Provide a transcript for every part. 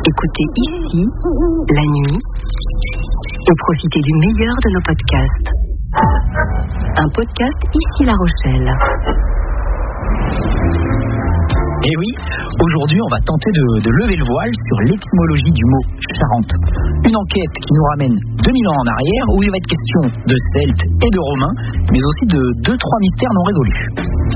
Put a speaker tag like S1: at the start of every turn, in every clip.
S1: Écoutez ici, la nuit, et profitez du meilleur de nos podcasts. Un podcast Ici La Rochelle.
S2: Et oui, aujourd'hui on va tenter de lever le voile sur l'étymologie du mot Charente. Une enquête qui nous ramène 2000 ans en arrière, où il va être question de Celtes et de Romains, mais aussi de 2-3 mystères non résolus.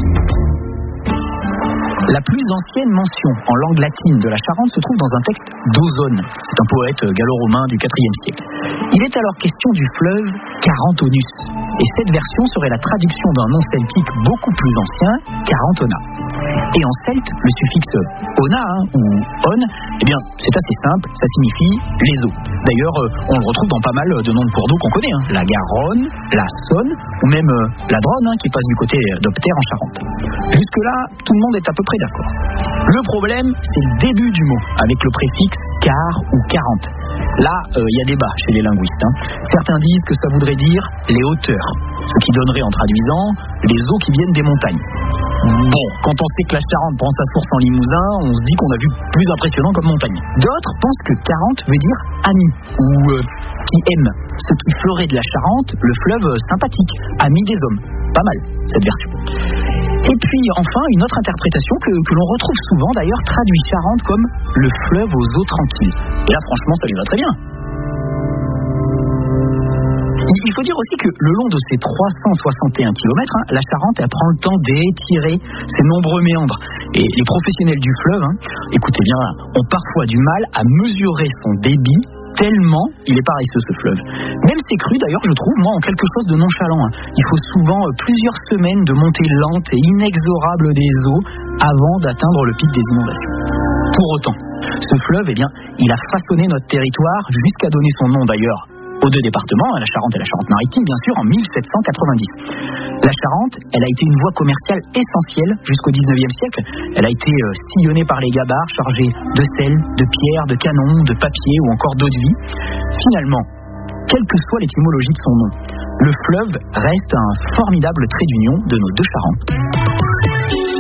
S2: La plus ancienne mention en langue latine de la Charente se trouve dans un texte d'Ozone. C'est un poète gallo-romain du IVe siècle. Il est alors question du fleuve Carentonus. Et cette version serait la traduction d'un nom celtique beaucoup plus ancien, Carentona. Et en celte, le suffixe ona ou on, eh bien, c'est assez simple, ça signifie les eaux. D'ailleurs, on le retrouve dans pas mal de noms de cours d'eau qu'on connaît, la Garonne, la Saône, ou même la Dronne, qui passe du côté d'Opter en Charente. Jusque-là, tout le monde est à peu près d'accord. Le problème, c'est le début du mot, avec le préfixe car ou 40. Là, il y a débat chez les linguistes. Certains disent que ça voudrait dire les hauteurs, ce qui donnerait en traduisant les eaux qui viennent des montagnes. Bon, quand on sait que la Charente prend sa source en Limousin, on se dit qu'on a vu plus impressionnant comme montagne. D'autres pensent que 40 veut dire ami, ou qui aime, ce qui ferait de la Charente le fleuve sympathique, ami des hommes. Pas mal, cette version. Et puis enfin, une autre interprétation que l'on retrouve souvent d'ailleurs traduit Charente comme le fleuve aux eaux tranquilles. Et là franchement ça lui va très bien. Il faut dire aussi que le long de ces 361 km, la Charente elle prend le temps d'étirer ses nombreux méandres. Et les professionnels du fleuve, écoutez bien, ont parfois du mal à mesurer son débit tellement il est paresseux ce fleuve. Même ses crues d'ailleurs je trouve moi en quelque chose de nonchalant. Il faut souvent plusieurs semaines de montée lente et inexorable des eaux avant d'atteindre le pic des inondations. Pour autant, ce fleuve, eh bien, il a façonné notre territoire jusqu'à donner son nom d'ailleurs aux deux départements, la Charente et la Charente-Maritime, bien sûr, en 1790. La Charente, elle a été une voie commerciale essentielle jusqu'au 19e siècle. Elle a été sillonnée par les gabarres chargés de sel, de pierres, de canons, de papier ou encore d'eau de vie. Finalement, quelle que soit l'étymologie de son nom, le fleuve reste un formidable trait d'union de nos deux Charentes.